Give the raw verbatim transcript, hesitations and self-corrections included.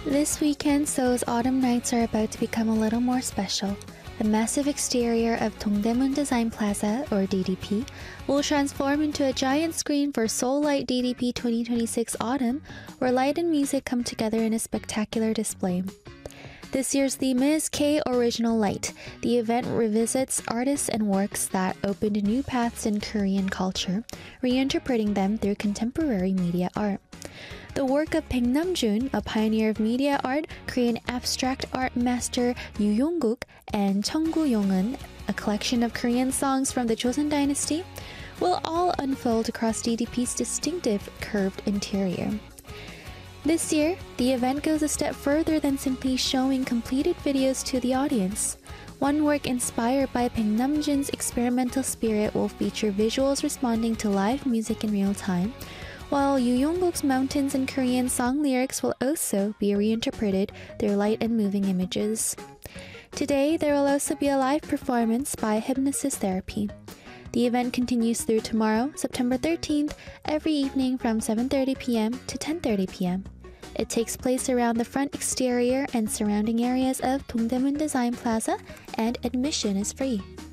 This weekend, Seoul's autumn nights are about to become a little more special. The massive exterior of Dongdaemun Design Plaza, or D D P, will transform into a giant screen for Seoul Light D D P twenty twenty-six Autumn, where light and music come together in a spectacular display. This year's theme is K Original Light. The event revisits artists and works that opened new paths in Korean culture, reinterpreting them through contemporary media art. The work of Baek Nam-jun, a pioneer of media art, Korean abstract art master Yoo Yong-guk, and Chung Gu-yong은, a collection of Korean songs from the Joseon Dynasty, will all unfold across D D P's distinctive curved interior. This year, the event goes a step further than simply showing completed videos to the audience. One work inspired by Baek Nam-jun's experimental spirit will feature visuals responding to live music in real time, while Yoo Yong-guk's Mountains and Korean song lyrics will also be reinterpreted through light and moving images. Today, there will also be a live performance by Hypnosis Therapy. The event continues through tomorrow, September thirteenth, every evening from seven thirty p m to ten thirty p m It takes place around the front exterior and surrounding areas of Dongdaemun Design Plaza, and admission is free.